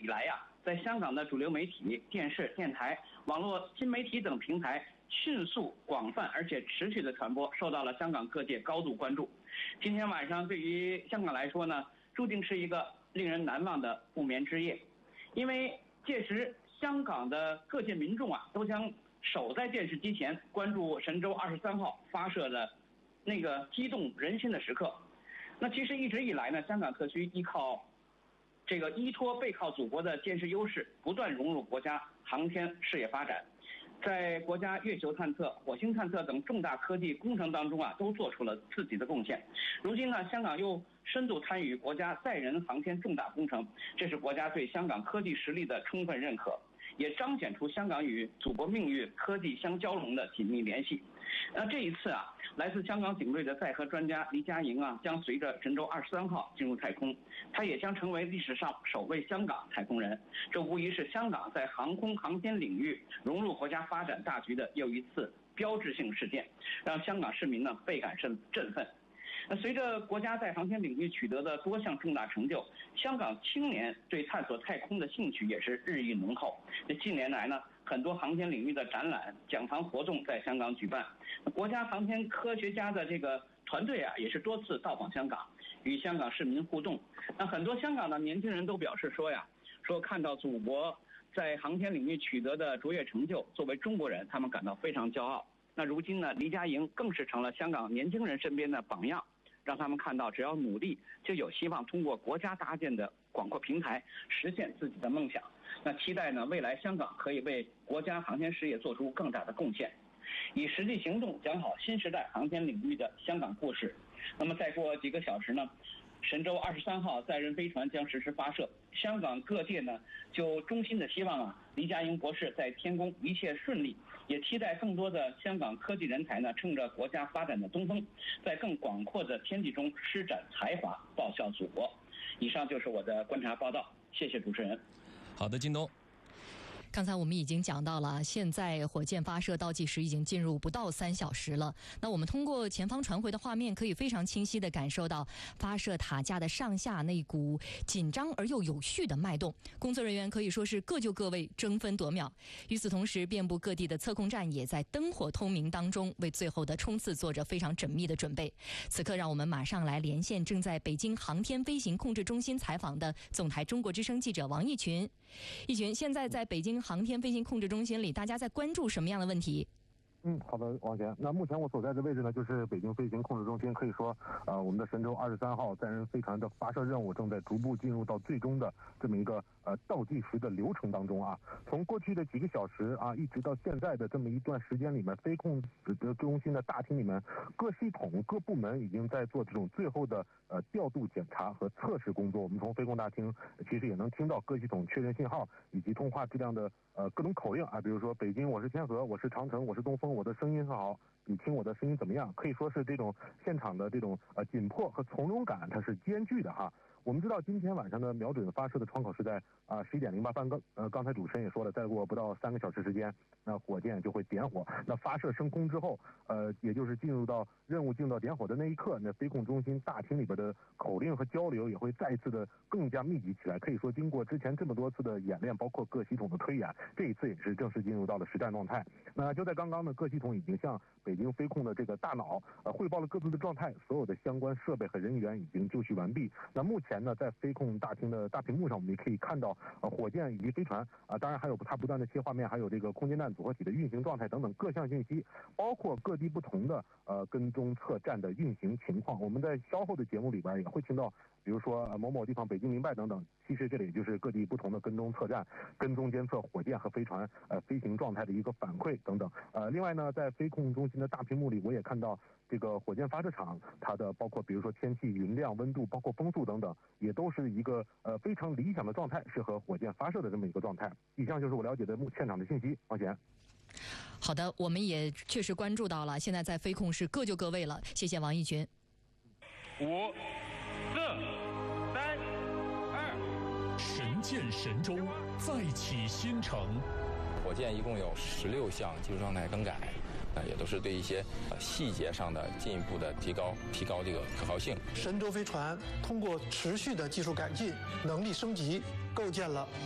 来呀，在香港的主流媒体、电视、电台、网络新媒体等平台迅速、广泛而且持续的传播，受到了香港各界高度关注。今天晚上对于香港来说呢，注定是一个令人难忘的不眠之夜，因为届时香港的各界民众都将守在电视机前，关注神舟23号发射的那个激动人心的时刻。那其实一直以来呢，香港特区依托背靠祖国的坚实优势，不断融入国家航天事业发展，在国家月球探测、火星探测等重大科技工程当中都做出了自己的贡献。如今呢，香港又深度参与国家载人航天重大工程，这是国家对香港科技实力的充分认可，也彰显出香港与祖国命运、科技相交融的紧密联系。那这一次来自香港警队的载荷专家黎佳莹将随着神舟23号进入太空，他也将成为历史上首位香港太空人。这无疑是香港在航空航天领域融入国家发展大局的又一次标志性事件，让香港市民倍感振奋。随着国家在航天领域取得的多项重大成就，香港青年对探索太空的兴趣也是日益浓厚。近年来呢，很多航天领域的展览、讲堂活动在香港举办，国家航天科学家的这个团队也是多次到访香港，与香港市民互动。那很多香港的年轻人都表示说看到祖国在航天领域取得的卓越成就，作为中国人，他们感到非常骄傲。那如今呢，黎佳莹更是成了香港年轻人身边的榜样，让他们看到只要努力，就有希望通过国家搭建的广阔平台实现自己的梦想。那期待呢，未来香港可以为国家航天事业做出更大的贡献，以实际行动讲好新时代航天领域的香港故事。那么再过几个小时呢，神舟23号载人飞船将实施发射，香港各界呢就衷心的希望黎佳莹博士在天宫一切顺利，也期待更多的香港科技人才呢乘着国家发展的东风，在更广阔的天地中施展才华，报效祖国。以上就是我的观察报道，谢谢主持人。 好的，金东。 刚才我们已经讲到了，现在火箭发射倒计时已经进入不到3小时了。那我们通过前方传回的画面，可以非常清晰地感受到发射塔架的上下那股紧张而又有序的脉动。工作人员可以说是各就各位，争分夺秒。与此同时，遍布各地的测控站也在灯火通明当中，为最后的冲刺做着非常缜密的准备。此刻，让我们马上来连线正在北京航天飞行控制中心采访的总台中国之声记者王义群。义群，现在在北京航天飞行控制中心里，大家在关注什么样的问题？ 好的，王贤。那目前我所在的位置呢，就是北京飞行控制中心。可以说，我们的神舟23号载人飞船的发射任务正在逐步进入到最终的这么一个倒计时的流程当中从过去的几个小时一直到现在的这么一段时间里面，飞控中心的大厅里面，各系统各部门已经在做这种最后的调度检查和测试工作。我们从飞控大厅其实也能听到各系统确认信号以及通话质量的各种口令比如说北京我是天河，我是长城，我是东风，我的声音很好，你听我的声音怎么样？可以说是这种现场的这种紧迫和从容感，它是兼具的我们知道今天晚上的瞄准发射的窗口是在11点08分，刚才主持人也说了，再过不到3个小时时间，那火箭就会点火。那发射升空之后，也就是任务进入到点火的那一刻，那飞控中心大厅里边的口令和交流也会再一次的更加密集起来。可以说，经过之前这么多次的演练，包括各系统的推演，这一次也是正式进入到了实战状态。那就在刚刚呢，各系统已经向北京飞控的这个大脑汇报了各自的状态，所有的相关设备和人员已经就绪完毕。那目前呢，在飞控大厅的大屏幕上，我们也可以看到火箭以及飞船当然还有它不断的切画面，还有这个空间站组合体的运行状态等等各项信息，包括各地不同的跟踪测站的运行情况。我们在稍后的节目里边也会听到，比如说某某地方北京明白等等，其实这里就是各地不同的跟踪测站、跟踪监测火箭和飞船飞行状态的一个反馈等等。另外呢，在飞控中心的大屏幕里，我也看到这个火箭发射场它的包括比如说天气、云量、温度，包括风速等等，也都是一个非常理想的状态，适合火箭发射的这么一个状态。以上就是我了解的现场的信息。王贤。 好的，我们也确实关注到了，现在在飞控是各就各位了。谢谢王义群。 5、4、3、2， 神箭神舟再起新程。 火箭一共有16项技术状态更改，也都是对一些细节上的进一步的提高这个可靠性。 神舟飞船通过持续的技术改进、能力升级，构建了